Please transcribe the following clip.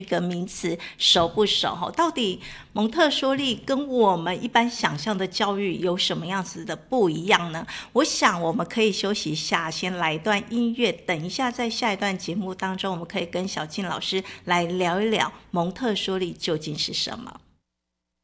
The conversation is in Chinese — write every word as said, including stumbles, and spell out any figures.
个名词熟不熟？到底蒙特梭利跟我们一般想象的教育有什么样子的不一样呢？我想我们可以休息一下，先来一段音乐，等一下在下一段节目当中，我们可以跟小静老师来聊一聊蒙特梭利究竟是什么。